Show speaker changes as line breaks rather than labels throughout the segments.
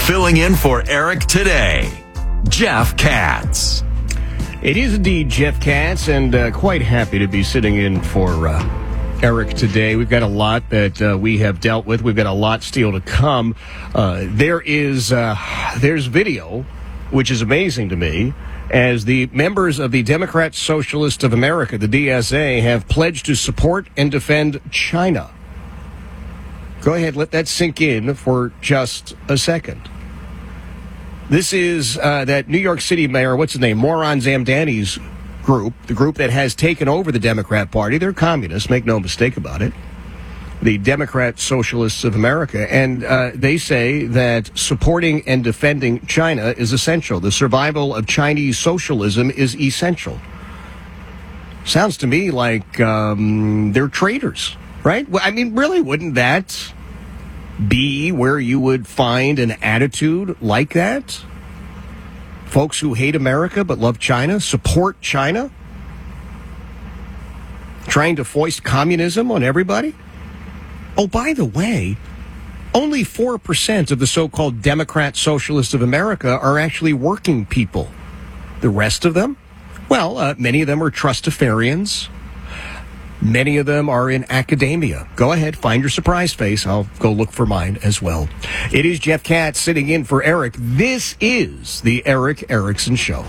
Filling in for Eric today, Jeff Katz.
It is indeed Jeff Katz, and quite happy to be sitting in for Eric today. We've got a lot that we have dealt with. We've got a lot still to come. There's video, which is amazing to me, as the members of the Democrat Socialists of America, the DSA, have pledged to support and defend China. Go ahead, let that sink in for just a second. This is that New York City mayor, what's his name, Moron Zamdani's group, the group that has taken over the Democrat Party. They're communists, make no mistake about it. The Democrat Socialists of America. And they say that supporting and defending China is essential. The survival of Chinese socialism is essential. Sounds to me like they're traitors, right? I mean, really, wouldn't that be where you would find an attitude like that? Folks who hate America but love China, support China, trying to foist communism on everybody? Oh, by the way, only 4% of the so-called Democrat Socialists of America are actually working people. The rest of them? Well, many of them are trustafarians. Many of them are in academia. Go ahead, find your surprise face. I'll go look for mine as well. It is Jeff Katz sitting in for Eric. This is the Eric Erickson Show.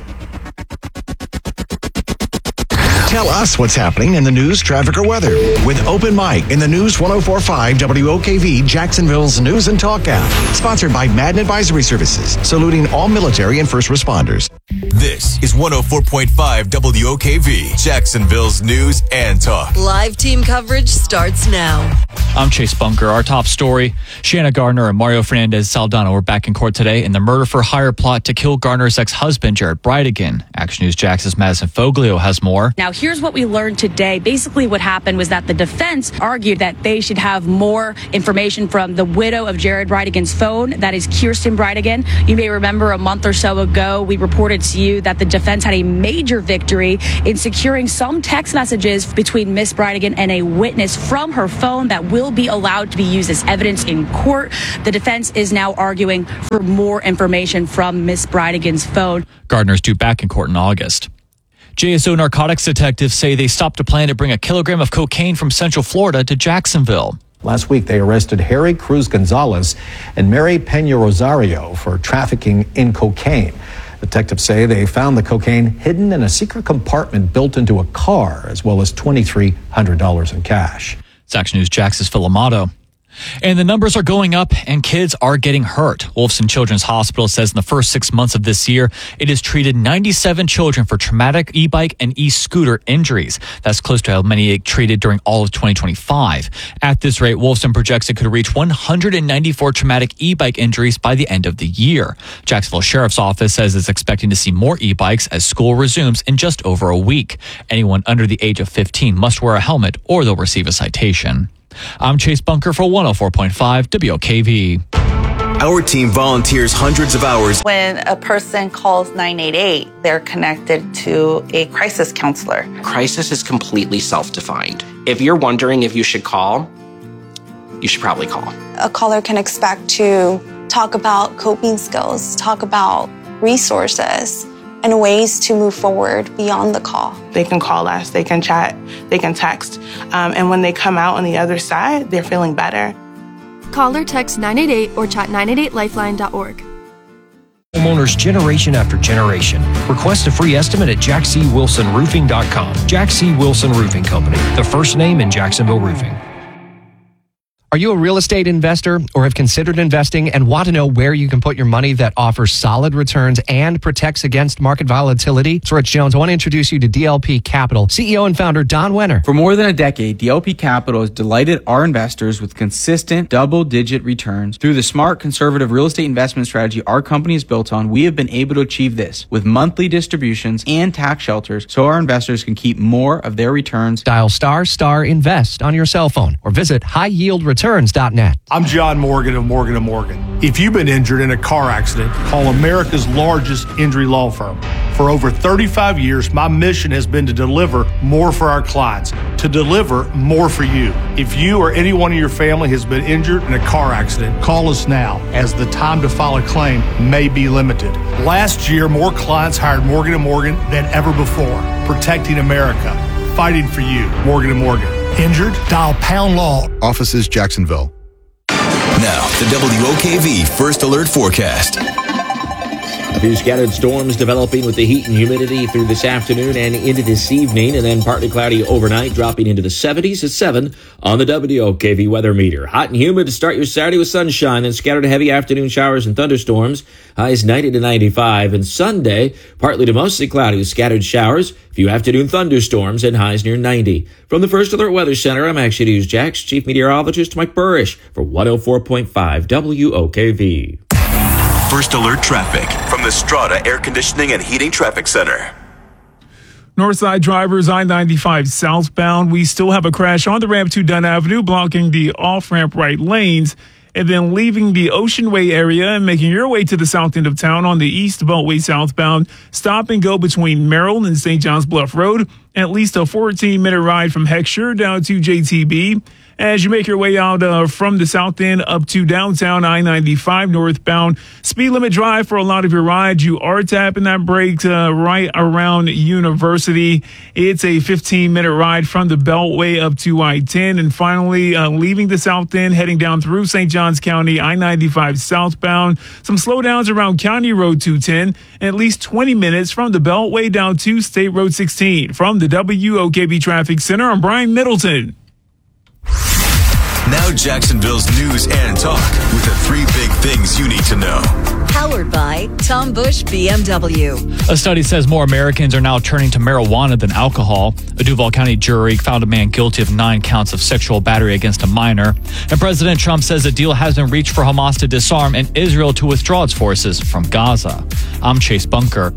Tell us what's happening in the news, traffic, or weather with Open Mic in the News 104.5 WOKV, Jacksonville's News and Talk app. Sponsored by Madden Advisory Services, saluting all military and first responders.
This is 104.5 WOKV, Jacksonville's News and Talk.
Live team coverage starts now.
I'm Chase Bunker. Our top story, Shanna Gardner and Mario Fernandez Saldana were back in court today in the murder-for-hire plot to kill Gardner's ex-husband, Jared Bridegan. Action News Jax's Madison Foglio has more.
Now, here's what we learned today. Basically, what happened was that the defense argued that they should have more information from the widow of Jared Bridegan's phone. That is Kirsten Bridegan. You may remember a month or so ago, we reported to you that the defense had a major victory in securing some text messages between Miss Bridegan and a witness from her phone that will be allowed to be used as evidence in court. The defense is now arguing for more information from Miss Bridegan's phone.
Gardner's due back in court in August. JSO narcotics detectives say they stopped a plan to bring a kilogram of cocaine from Central Florida to Jacksonville.
Last week, they arrested Harry Cruz Gonzalez and Mary Pena Rosario for trafficking in cocaine. Detectives say they found the cocaine hidden in a secret compartment built into a car, as well as $2,300 in cash.
It's Action News Jax's Phil Amato. And the numbers are going up and kids are getting hurt. Wolfson Children's Hospital says in the first 6 months of this year, it has treated 97 children for traumatic e-bike and e-scooter injuries. That's close to how many it treated during all of 2025. At this rate, Wolfson projects it could reach 194 traumatic e-bike injuries by the end of the year. Jacksonville Sheriff's Office says it's expecting to see more e-bikes as school resumes in just over a week. Anyone under the age of 15 must wear a helmet or they'll receive a citation. I'm Chase Bunker for 104.5 WOKV.
Our team volunteers hundreds of hours.
When a person calls 988, they're connected to a crisis counselor.
Crisis is completely self-defined. If you're wondering if you should call, you should probably call.
A caller can expect to talk about coping skills, talk about resources, and ways to move forward beyond the call.
They can call us, they can chat, they can text, and when they come out on the other side, they're feeling better.
Call or text 988 or chat 988lifeline.org.
Homeowners generation after generation. Request a free estimate at jackcwilsonroofing.com. Jack C. Wilson Roofing Company, the first name in Jacksonville roofing.
Are you a real estate investor or have considered investing and want to know where you can put your money that offers solid returns and protects against market volatility? It's Rich Jones. I want to introduce you to DLP Capital, CEO and founder Don Wenner.
For more than a decade, DLP Capital has delighted our investors with consistent double-digit returns. Through the smart, conservative real estate investment strategy our company is built on, we have been able to achieve this with monthly distributions and tax shelters so our investors can keep more of their returns.
Dial **invest on your cell phone or visit highyieldreturns.net.
I'm John Morgan of Morgan & Morgan. If you've been injured in a car accident, call America's largest injury law firm. For over 35 years, my mission has been to deliver more for our clients, to deliver more for you. If you or anyone in your family has been injured in a car accident, call us now, as the time to file a claim may be limited. Last year, more clients hired Morgan & Morgan than ever before, protecting America, fighting for you. Morgan & Morgan. Injured? Dial pound law.
Offices Jacksonville.
Now, the WOKV First Alert Forecast.
A few scattered storms developing with the heat and humidity through this afternoon and into this evening, and then partly cloudy overnight, dropping into the 70s at 7 on the WOKV weather meter. Hot and humid to start your Saturday with sunshine, then scattered heavy afternoon showers and thunderstorms. Highs 90 to 95. And Sunday, partly to mostly cloudy with scattered showers, few afternoon thunderstorms, and highs near 90. From the First Alert Weather Center, I'm Action News Jax Chief Meteorologist Mike Burrish for 104.5 WOKV.
First Alert Traffic from the Strata Air Conditioning and Heating Traffic Center.
Northside drivers, I-95 southbound. We still have a crash on the ramp to Dunn Avenue, blocking the off-ramp right lanes. And then leaving the Ocean Way area and making your way to the south end of town on the East Beltway southbound. Stop and go between Merrill and St. John's Bluff Road. At least a 14-minute ride from Heckscher down to JTB. As you make your way out from the south end up to downtown I-95 northbound. Speed limit drive for a lot of your rides. You are tapping that brake right around University. It's a 15-minute ride from the Beltway up to I-10. And finally, leaving the south end, heading down through St. Johns County, I-95 southbound. Some slowdowns around County Road 210. At least 20 minutes from the Beltway down to State Road 16. From the WOKV Traffic Center, I'm Brian Middleton.
Now Jacksonville's news and talk with the three big things you need to know.
Powered by Tom Bush BMW.
A study says more Americans are now turning to marijuana than alcohol. A Duval County jury found a man guilty of 9 counts of sexual battery against a minor. And President Trump says a deal has been reached for Hamas to disarm and Israel to withdraw its forces from Gaza. I'm Chase Bunker.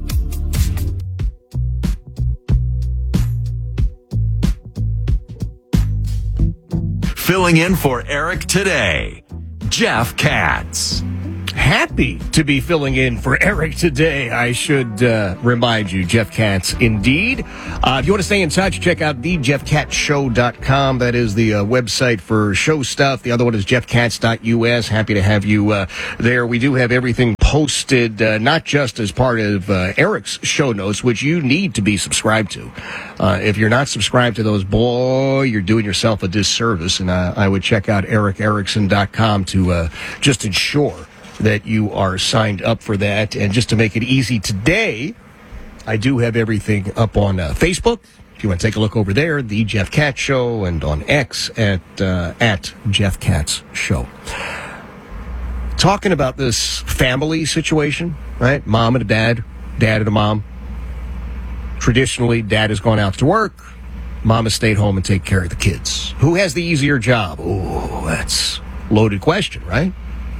Filling in for Eric today, Jeff Katz.
Happy to be filling in for Eric today. I should remind you, Jeff Katz, indeed. If you want to stay in touch, check out thejeffkatzshow.com. That is the website for show stuff. The other one is jeffkatz.us. Happy to have you there. We do have everything posted, not just as part of Eric's show notes, which you need to be subscribed to. If you're not subscribed to those, boy, you're doing yourself a disservice. And I would check out ericerickson.com to just ensure that you are signed up for that. And just to make it easy today, I do have everything up on Facebook. If you want to take a look over there, The Jeff Katz Show, and on X at Jeff Katz Show. Talking about this family situation, right? Mom and a dad and a mom. Traditionally, dad has gone out to work. Mom has stayed home and take care of the kids. Who has the easier job? Oh, that's a loaded question, right?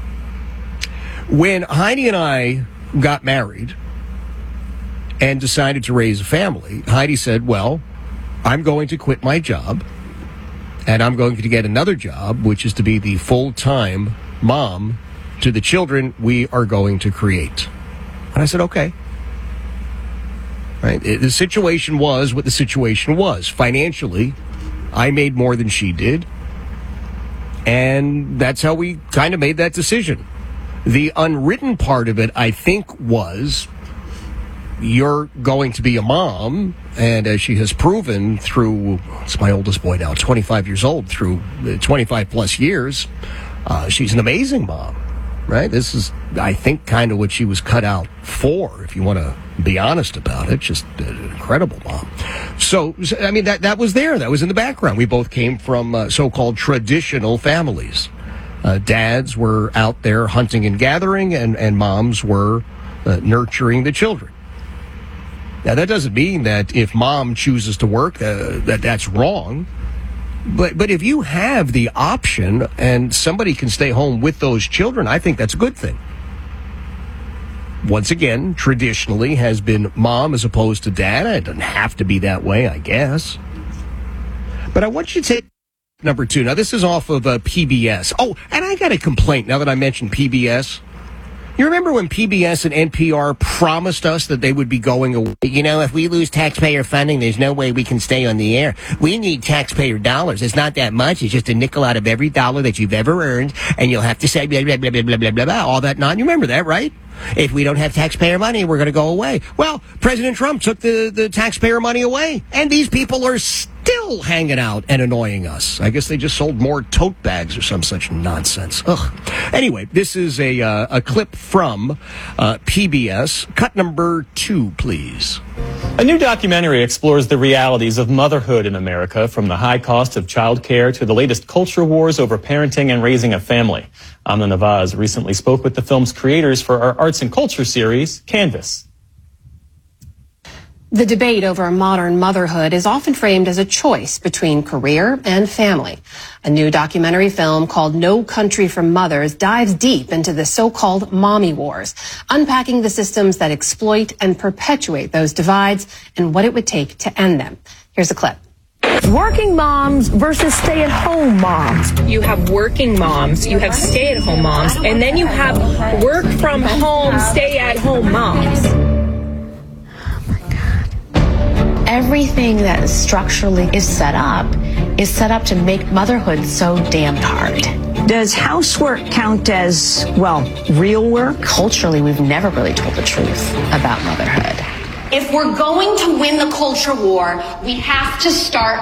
When Heidi and I got married and decided to raise a family, Heidi said, well, I'm going to quit my job and I'm going to get another job, which is to be the full-time mom to the children we are going to create. And I said, okay. Right? The situation was what the situation was. Financially, I made more than she did. And that's how we kind of made that decision. The unwritten part of it, I think, was you're going to be a mom, and as she has proven through, it's my oldest boy now, 25 years old, through 25 plus years, she's an amazing mom, right? This is, I think, kind of what she was cut out for, if you want to be honest about it. Just an incredible mom. So I mean, that was there. That was in the background. We both came from so-called traditional families. Dads were out there hunting and gathering, and moms were nurturing the children. Now, that doesn't mean that if mom chooses to work, that's wrong. But if you have the option and somebody can stay home with those children, I think that's a good thing. Once again, traditionally has been mom as opposed to dad. It doesn't have to be that way, I guess. But I want you to take Number 2. Now, this is off of PBS. Oh, and I got a complaint now that I mentioned PBS. You remember when PBS and NPR promised us that they would be going away? You know, if we lose taxpayer funding, there's no way we can stay on the air. We need taxpayer dollars. It's not that much. It's just a nickel out of every dollar that you've ever earned, and you'll have to say blah, blah, blah, blah, blah, blah, blah, blah, all that You remember that, right? If we don't have taxpayer money, we're going to go away. Well, President Trump took the taxpayer money away, and these people are still hanging out and annoying us. I guess they just sold more tote bags or some such nonsense. Ugh. Anyway, this is a clip from PBS. Cut number 2, please.
A new documentary explores the realities of motherhood in America, from the high cost of childcare to the latest culture wars over parenting and raising a family. Amna Nawaz recently spoke with the film's creators for our arts and culture series, Canvas.
The debate over modern motherhood is often framed as a choice between career and family. A new documentary film called No Country for Mothers dives deep into the so-called mommy wars, unpacking the systems that exploit and perpetuate those divides and what it would take to end them. Here's a clip.
Working moms versus stay-at-home moms. You have working moms, you have stay-at-home moms, and then you have work-from-home, stay-at-home moms.
Everything that structurally is set up to make motherhood so damned hard.
Does housework count as, well, real work?
Culturally, we've never really told the truth about motherhood.
If we're going to win the culture war, we have to start.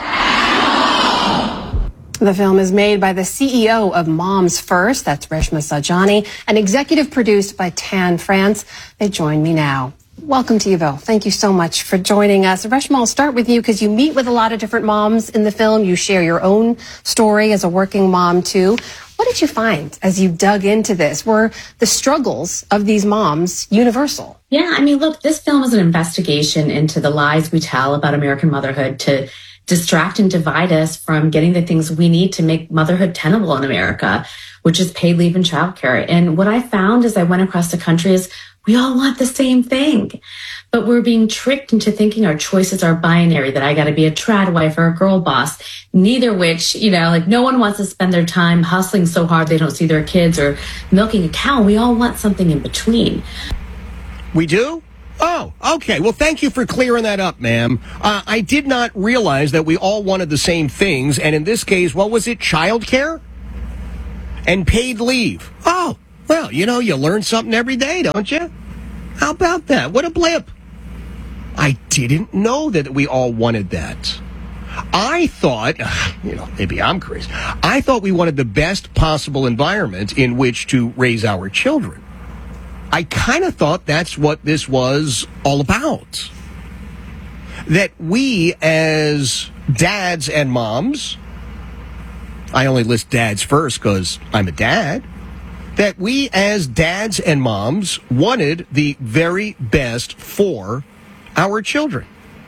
The film is made by the CEO of Moms First, that's Reshma Saujani, and executive produced by Tan France. They join me now. Welcome to you both. Thank you so much for joining us. Reshma, I'll start with you because you meet with a lot of different moms in the film. You share your own story as a working mom, too. What did you find as you dug into this? Were the struggles of these moms universal?
Yeah, I mean, look, this film is an investigation into the lies we tell about American motherhood to distract and divide us from getting the things we need to make motherhood tenable in America, which is paid leave and childcare. And what I found as I went across the country is we all want the same thing, but we're being tricked into thinking our choices are binary, that I got to be a trad wife or a girl boss, neither which, like no one wants to spend their time hustling so hard they don't see their kids or milking a cow. We all want something in between.
We do? Oh, okay. Well, thank you for clearing that up, ma'am. I did not realize that we all wanted the same things, and in this case, what was it, childcare? And paid leave. Oh, well, you learn something every day, don't you? How about that? What a blip. I didn't know that we all wanted that. I thought, maybe I'm crazy. I thought we wanted the best possible environment in which to raise our children. I kind of thought that's what this was all about. That we as dads and moms, I only list dads first because I'm a dad, that we as dads and moms wanted the very best for our children.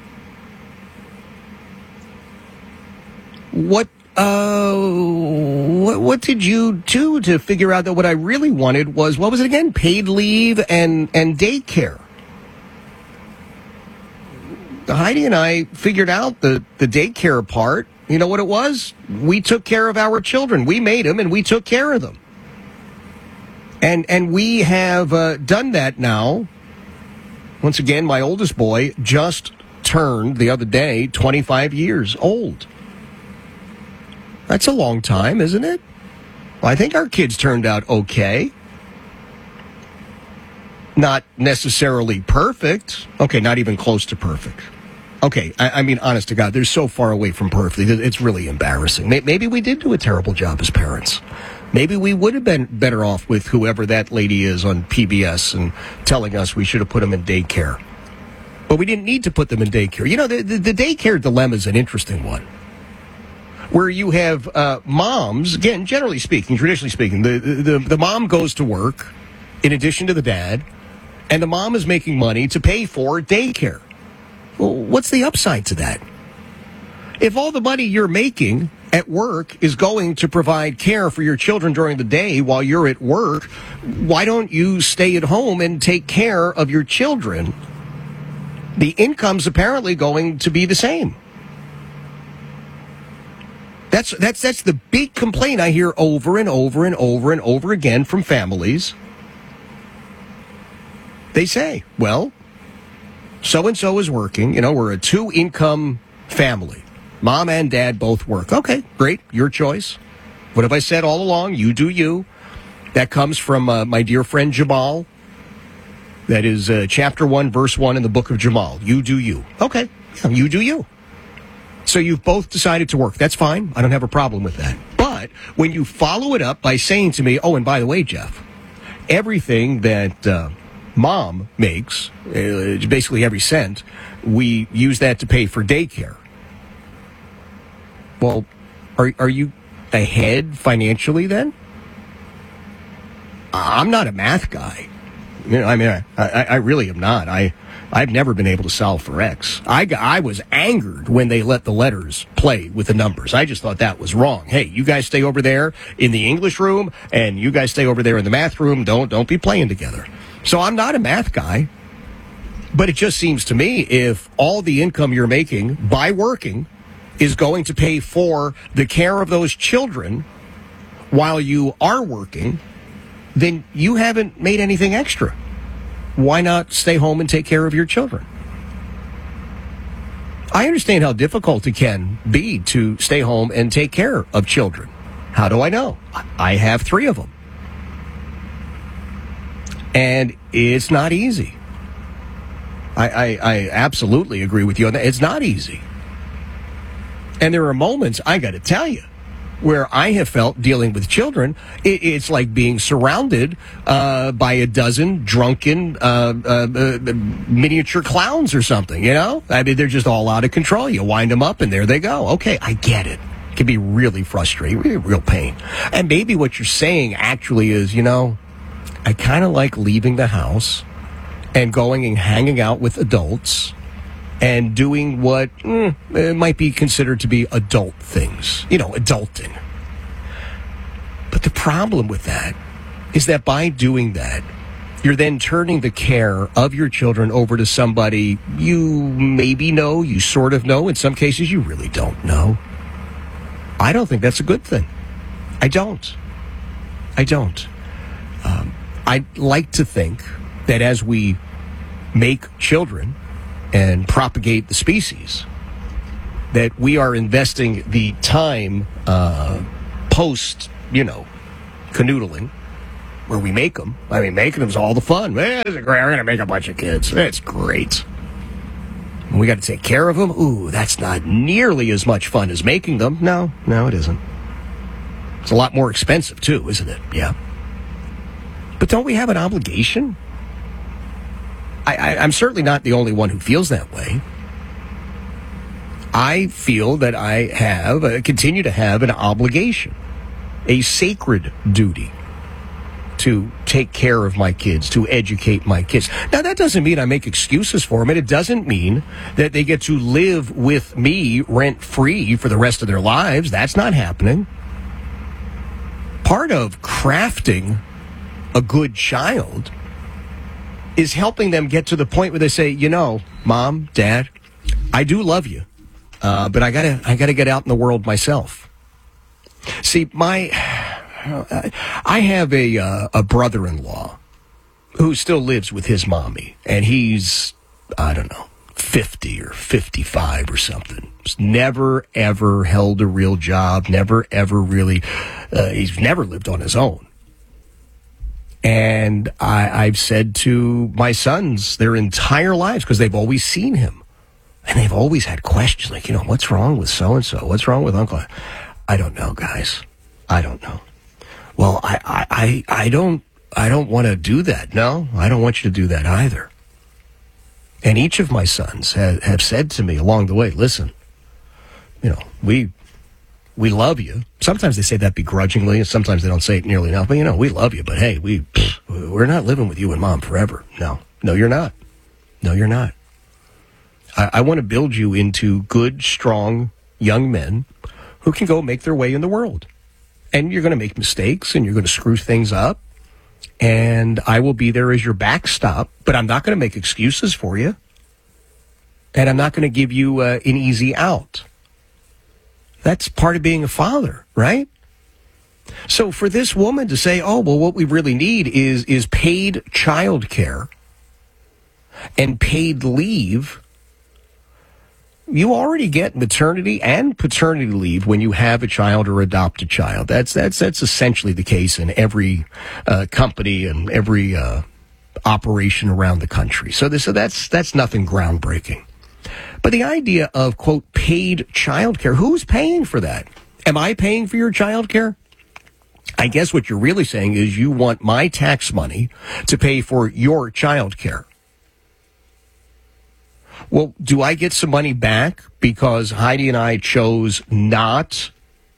What did you do to figure out that what I really wanted was, what was it again? Paid leave and daycare. Heidi and I figured out the daycare part. You know what it was? We took care of our children. We made them and we took care of them. And we have done that now. Once again, my oldest boy just turned the other day 25 years old. That's a long time, isn't it? Well, I think our kids turned out okay. Not necessarily perfect. Okay, not even close to perfect. Okay, I mean, honest to God, they're so far away from perfect. It's really embarrassing. Maybe we did do a terrible job as parents. Maybe we would have been better off with whoever that lady is on PBS and telling us we should have put them in daycare. But we didn't need to put them in daycare. The daycare dilemma is an interesting one. Where you have moms, again, generally speaking, traditionally speaking, the mom goes to work in addition to the dad, and the mom is making money to pay for daycare. Well, what's the upside to that? If all the money you're making at work is going to provide care for your children during the day while you're at work, why don't you stay at home and take care of your children? The income's apparently going to be the same. That's the big complaint I hear over and over and over and over again from families. They say, well, so-and-so is working. You know, we're a 2-income family. Mom and dad both work. Okay, great. Your choice. What have I said all along? You do you. That comes from my dear friend Jamal. That is chapter 1, verse 1 in the book of Jamal. You do you. Okay, you do you. So you've both decided to work. That's fine. I don't have a problem with that. But when you follow it up by saying to me, oh, and by the way, Jeff, everything that mom makes, basically every cent, we use that to pay for daycare. Well, are you ahead financially then? I'm not a math guy. You know, I mean, I really am not. I've never been able to solve for X. I was angered when they let the letters play with the numbers. I just thought that was wrong. Hey, you guys stay over there in the English room, and you guys stay over there in the math room. Don't be playing together. So I'm not a math guy, but it just seems to me if all the income you're making by working is going to pay for the care of those children while you are working, then you haven't made anything extra. Why not stay home and take care of your children? I understand how difficult it can be to stay home and take care of children. How do I know? I have 3 of them. And it's not easy. I absolutely agree with you on that. It's not easy. And there are moments, I got to tell you, where I have felt dealing with children, it's like being surrounded by a dozen drunken miniature clowns or something, you know? I mean, they're just all out of control. You wind them up and there they go. Okay, I get it. It can be really frustrating, really real pain. And maybe what you're saying actually is, you know, I kind of like leaving the house and going and hanging out with adults and doing what might be considered to be adult things. You know, adulting. But the problem with that is that by doing that, you're then turning the care of your children over to somebody you maybe know, you sort of know. In some cases, you really don't know. I don't think that's a good thing. I don't. I'd like to think that as we make children and propagate the species, that we are investing the time post, canoodling, where we make them. I mean, making them is all the fun. Man, we're going to make a bunch of kids. That's great. When we got to take care of them, ooh, that's not nearly as much fun as making them. No, it isn't. It's a lot more expensive, too, isn't it? Yeah. But don't we have an obligation? I'm certainly not the only one who feels that way. I feel that I continue to have an obligation, a sacred duty to take care of my kids, to educate my kids. Now, that doesn't mean I make excuses for them, and it doesn't mean that they get to live with me rent-free for the rest of their lives. That's not happening. Part of crafting a good child is helping them get to the point where they say, Mom, Dad, I do love you, but I gotta get out in the world myself. See, I have a brother-in-law who still lives with his mommy, and he's, 50 or 55 or something. He's never, ever held a real job, never, ever really, he's never lived on his own. And I've said to my sons their entire lives, because they've always seen him, and they've always had questions like, what's wrong with so-and-so? What's wrong with Uncle? I don't know, guys. I don't know. Well, I don't want to do that. No, I don't want you to do that either. And each of my sons have said to me along the way, listen, we love you. Sometimes they say that begrudgingly, and sometimes they don't say it nearly enough. But, we love you. But, hey, we're not living with you and Mom forever. No, you're not. No, you're not. I want to build you into good, strong young men who can go make their way in the world. And you're going to make mistakes, and you're going to screw things up. And I will be there as your backstop, but I'm not going to make excuses for you. And I'm not going to give you an easy out. That's part of being a father, right? So for this woman to say, oh, well, what we really need is paid child care and paid leave. You already get maternity and paternity leave when you have a child or adopt a child. That's essentially the case in every company and every operation around the country. So that's nothing groundbreaking. But the idea of, quote, paid child care, who's paying for that? Am I paying for your child care? I guess what you're really saying is you want my tax money to pay for your child care. Well, do I get some money back because Heidi and I chose not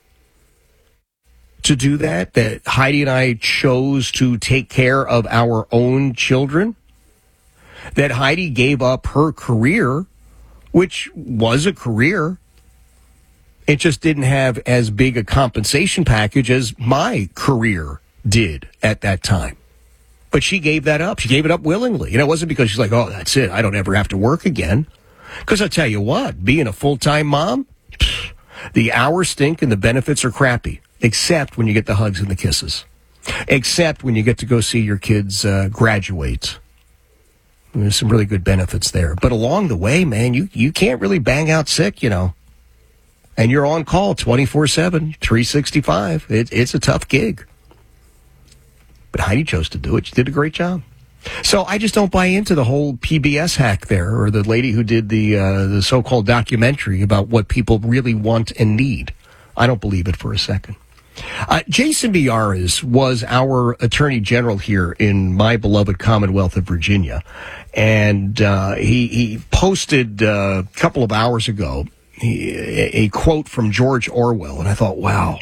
to do that? That Heidi and I chose to take care of our own children? That Heidi gave up her career, which was a career. It just didn't have as big a compensation package as my career did at that time. But she gave that up. She gave it up willingly. And it wasn't because she's like, oh, that's it. I don't ever have to work again. Because I'll tell you what, being a full-time mom, the hours stink and the benefits are crappy, except when you get the hugs and the kisses, except when you get to go see your kids graduate. There's some really good benefits there. But along the way, man, you can't really bang out sick, you know. And you're on call 24/7, 365. It's a tough gig. But Heidi chose to do it. She did a great job. So I just don't buy into the whole PBS hack there, or the lady who did the so-called documentary about what people really want and need. I don't believe it for a second. Jason Miyares was our attorney general here in my beloved Commonwealth of Virginia. And he posted a couple of hours ago a quote from George Orwell. And I thought, wow.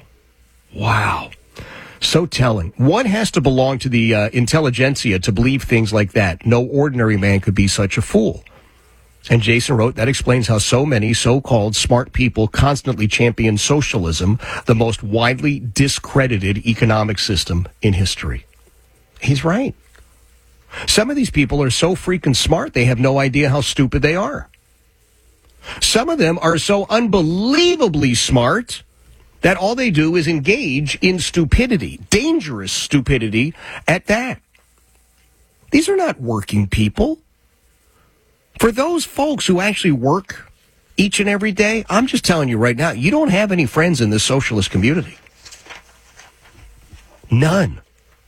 So telling. One has to belong to the intelligentsia to believe things like that. No ordinary man could be such a fool. And Jason wrote, that explains how so many so-called smart people constantly champion socialism, the most widely discredited economic system in history. He's right. Some of these people are so freaking smart, they have no idea how stupid they are. Some of them are so unbelievably smart that all they do is engage in stupidity, dangerous stupidity at that. These are not working people. For those folks who actually work each and every day, I'm just telling you right now, you don't have any friends in this socialist community. None.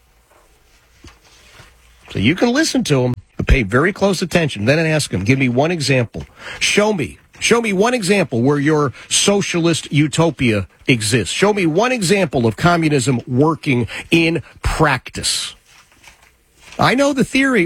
So you can listen to them, but pay very close attention. Then ask them, give me one example. Show me one example where your socialist utopia exists. Show me one example of communism working in practice. I know the theory.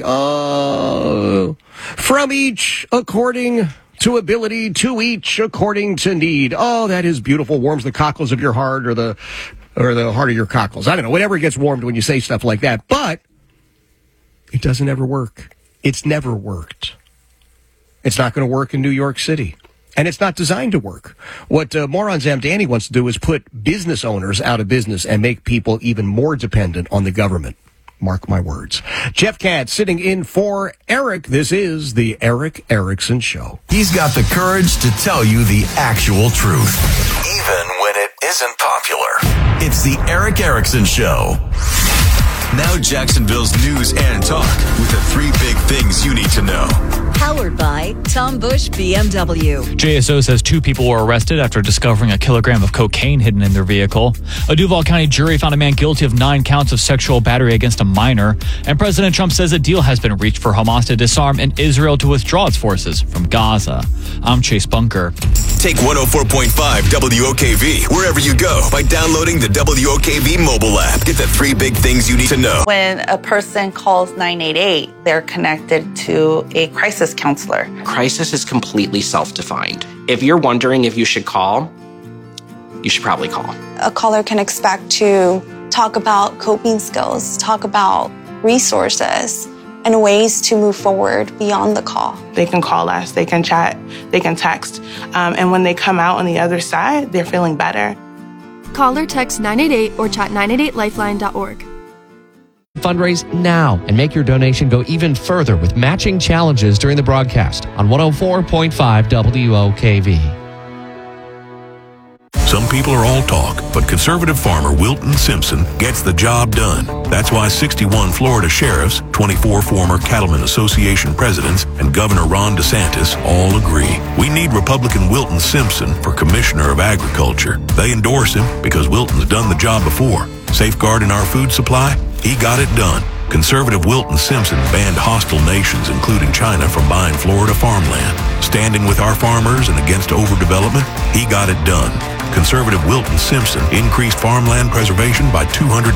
From each according to ability, to each according to need. Oh, that is beautiful. Warms the cockles of your heart, or the heart of your cockles. I don't know. Whatever gets warmed when you say stuff like that. But it doesn't ever work. It's never worked. It's not going to work in New York City. And it's not designed to work. What Moron Zamdani wants to do is put business owners out of business and make people even more dependent on the government. Mark my words. Jeff Katz sitting in for Eric. This is the Eric Erickson Show.
He's got the courage to tell you the actual truth, even when it isn't popular. It's the Eric Erickson Show. Now Jacksonville's news and talk with the 3 big things you need to know.
Powered by Tom Bush BMW.
JSO says 2 people were arrested after discovering a kilogram of cocaine hidden in their vehicle. A Duval County jury found a man guilty of 9 counts of sexual battery against a minor. And President Trump says a deal has been reached for Hamas to disarm and Israel to withdraw its forces from Gaza. I'm Chase Bunker.
Take 104.5 WOKV wherever you go by downloading the WOKV mobile app. Get the 3 big things you need to know.
When a person calls 988, they're connected to a crisis counselor.
Crisis is completely self-defined. If you're wondering if you should call, you should probably call.
A caller can expect to talk about coping skills, talk about resources, and ways to move forward beyond the call.
They can call us, they can chat, they can text. And when they come out on the other side, they're feeling better.
Call or text 988 or chat 988lifeline.org.
Fundraise now and make your donation go even further with matching challenges during the broadcast on 104.5 WOKV.
Some people are all talk, but conservative farmer Wilton Simpson gets the job done. That's why 61 Florida sheriffs, 24 former Cattlemen Association presidents, and Governor Ron DeSantis all agree. We need Republican Wilton Simpson for Commissioner of Agriculture. They endorse him because Wilton's done the job before. Safeguarding our food supply? He got it done. Conservative Wilton Simpson banned hostile nations, including China, from buying Florida farmland. Standing with our farmers and against overdevelopment? He got it done. Conservative Wilton Simpson increased farmland preservation by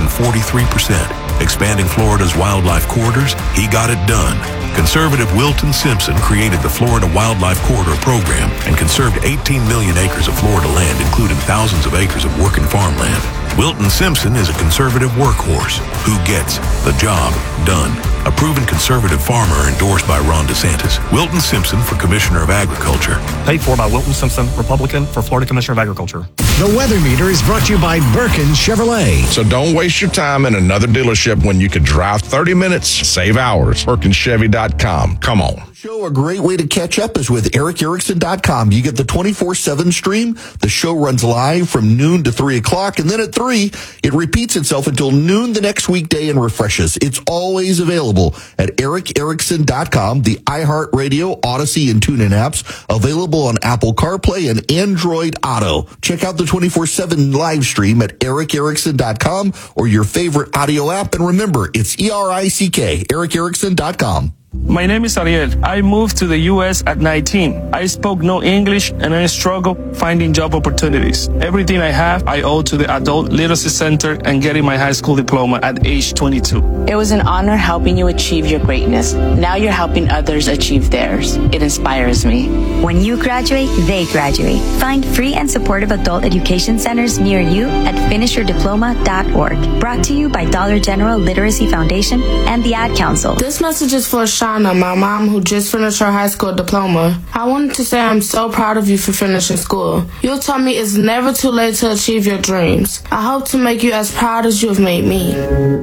243%. Expanding Florida's wildlife corridors? He got it done. Conservative Wilton Simpson created the Florida Wildlife Corridor Program and conserved 18 million acres of Florida land, including thousands of acres of working farmland. Wilton Simpson is a conservative workhorse who gets the job done. A proven conservative farmer endorsed by Ron DeSantis. Wilton Simpson for Commissioner of Agriculture.
Paid for by Wilton Simpson, Republican, for Florida Commissioner of Agriculture.
The Weather Meter is brought to you by Birkin Chevrolet.
So don't waste your time in another dealership when you could drive 30 minutes, save hours. BirkinChevy.com. Come on.
Show, a great way to catch up is with EricErickson.com. You get the 24/7 stream. The show runs live from noon to 3 o'clock, and then at 3, it repeats itself until noon the next weekday and refreshes. It's always available at EricErickson.com, the iHeartRadio, Odyssey, and TuneIn apps, available on Apple CarPlay and Android Auto. Check out the 24/7 live stream at EricErickson.com or your favorite audio app, and remember, it's ERICK, EricErickson.com.
My name is Ariel. I moved to the U.S. at 19. I spoke no English and I struggled finding job opportunities. Everything I have, I owe to the Adult Literacy Center and getting my high school diploma at age 22.
It was an honor helping you achieve your greatness. Now you're helping others achieve theirs. It inspires me.
When you graduate, they graduate. Find free and supportive adult education centers near you at finishyourdiploma.org. Brought to you by Dollar General Literacy Foundation and the Ad Council.
This message is for Shauna, my mom, who just finished her high school diploma. I wanted to say I'm so proud of you for finishing school. You told me it's never too late to achieve your dreams. I hope to make you as proud as you have made me.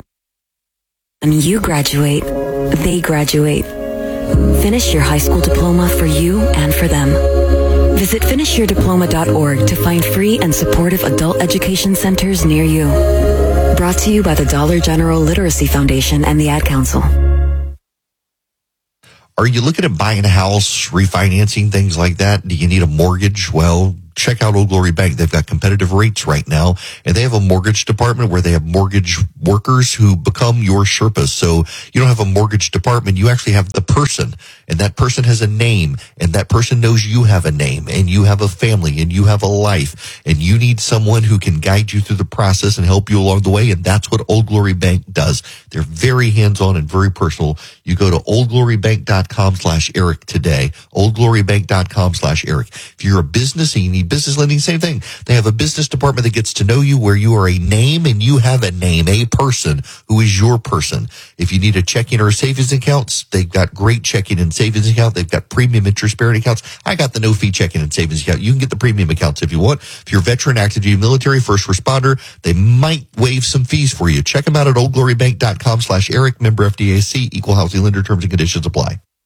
When you graduate, they graduate. Finish your high school diploma for you and for them. Visit finishyourdiploma.org to find free and supportive adult education centers near you. Brought to you by the Dollar General Literacy Foundation and the Ad Council.
Are you looking at buying a house, refinancing, things like that? Do you need a mortgage? Well, check out Old Glory Bank. They've got competitive rates right now, and they have a mortgage department where they have mortgage workers who become your Sherpas. So you don't have a mortgage department. You actually have the person, and that person has a name, and that person knows you have a name, and you have a family, and you have a life, and you need someone who can guide you through the process and help you along the way, and that's what Old Glory Bank does. They're very hands-on and very personal. You go to oldglorybank.com/Eric today, oldglorybank.com/Eric. If you're a business and you need business lending, same thing. They have a business department that gets to know you, where you are a name and you have a name, a person who is your person. If you need a checking or a savings accounts, they've got great checking and savings account. They've got premium interest-bearing accounts. I got the no-fee checking and savings account. You can get the premium accounts if you want. If you're a veteran, active duty military, first responder, they might waive some fees for you. Check them out at oldglorybank.com/Eric. Member FDIC, equal housing lender, terms and conditions apply.